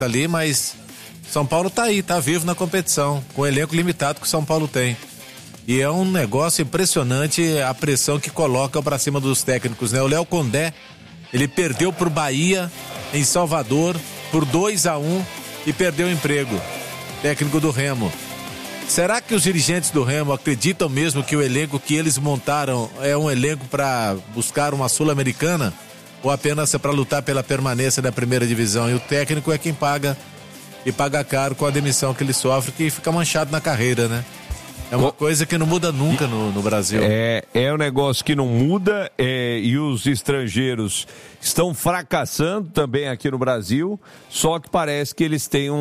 ali, mas São Paulo tá aí, tá vivo na competição, com o elenco limitado que o São Paulo tem. E é um negócio impressionante a pressão que colocam pra cima dos técnicos, né? O Léo Condé, ele perdeu pro Bahia em Salvador por 2-1 e perdeu o emprego. Técnico do Remo. Será que os dirigentes do Remo acreditam mesmo que o elenco que eles montaram é um elenco para buscar uma Sul-Americana? Ou apenas é para lutar pela permanência da primeira divisão? E o técnico é quem paga, e paga caro com a demissão que ele sofre, que fica manchado na carreira, né? É uma coisa que não muda nunca no Brasil. É um negócio que não muda, e os estrangeiros estão fracassando também aqui no Brasil, só que parece que eles têm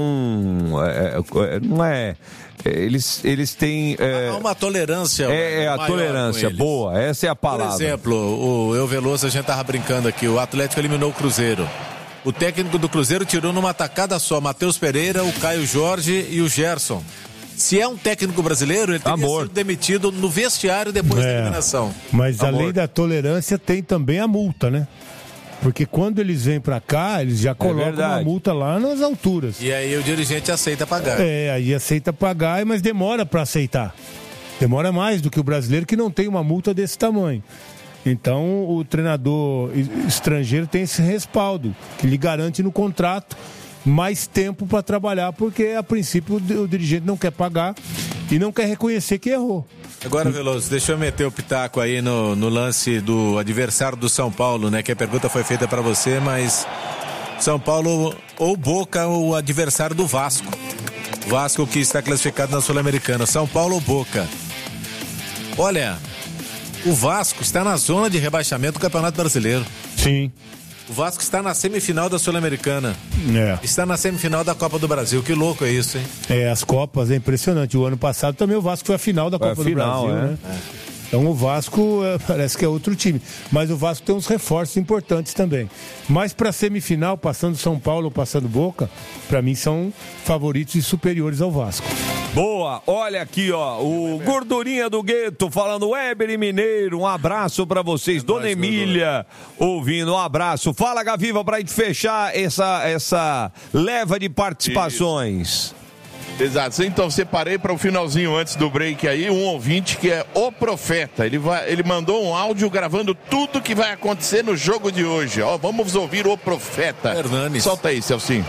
eles têm... Há uma tolerância. A tolerância, boa, essa é a palavra. Por exemplo, o Eu Veloso, a gente tava brincando aqui, o Atlético eliminou o Cruzeiro. O técnico do Cruzeiro tirou numa tacada só Matheus Pereira, o Caio Jorge e o Gerson. Se é um técnico brasileiro, ele teria sido demitido no vestiário depois da eliminação. Mas além da tolerância, tem também a multa, né? Porque quando eles vêm pra cá, eles já colocam uma multa lá nas alturas. E aí o dirigente aceita pagar. Aí aceita pagar, mas demora pra aceitar. Demora mais do que o brasileiro, que não tem uma multa desse tamanho. Então o treinador estrangeiro tem esse respaldo, que lhe garante no contrato mais tempo para trabalhar, porque a princípio o dirigente não quer pagar e não quer reconhecer que errou. Agora, Veloso, deixa eu meter o pitaco aí no lance do adversário do São Paulo, né? Que a pergunta foi feita para você, mas São Paulo ou Boca, o adversário do Vasco. Vasco que está classificado na Sul-Americana. São Paulo ou Boca? Olha, o Vasco está na zona de rebaixamento do Campeonato Brasileiro. Sim. O Vasco está na semifinal da Sul-Americana. Está na semifinal da Copa do Brasil. Que louco é isso, hein? As Copas, é impressionante. O ano passado também o Vasco foi a final da Copa do Brasil, né? Então o Vasco parece que é outro time. Mas o Vasco tem uns reforços importantes também. Mas para semifinal, passando São Paulo ou passando Boca, para mim são favoritos e superiores ao Vasco. Boa, olha aqui, ó, o Gordurinha do Gueto falando, Weber e Mineiro, um abraço pra vocês, Dona Emília ouvindo, um abraço. Fala, Gaviva, pra gente fechar essa leva de participações. Exato, então separei para o finalzinho antes do break aí, um ouvinte que é o Profeta, ele mandou um áudio gravando tudo que vai acontecer no jogo de hoje, ó, vamos ouvir o Profeta. Hernanes. Solta aí, Celcinho.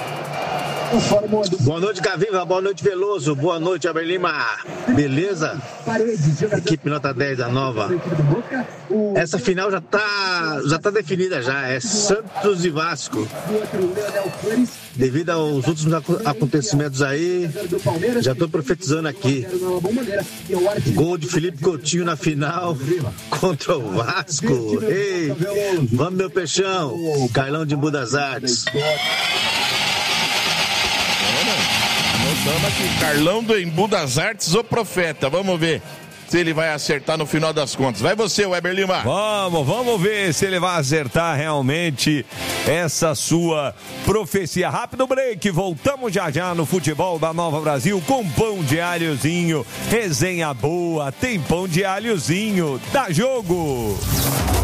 Boa noite, Gaviva. Boa noite, Veloso. Boa noite, Abel Lima. Beleza? Equipe nota 10 da Nova. Essa final já tá definida já. É Santos e Vasco. Devido aos últimos acontecimentos aí, já tô profetizando aqui. Gol de Felipe Coutinho na final contra o Vasco. Ei, vamos, meu peixão. Carlão de Embu das Artes. Aqui, Carlão do Embu das Artes, o Profeta. Vamos ver se ele vai acertar no final das contas. Vai você, Weber Lima. Vamos ver se ele vai acertar realmente essa sua profecia. Rápido break, voltamos já no futebol da Nova Brasil com pão de alhozinho. Resenha boa, tem pão de alhozinho. Dá jogo!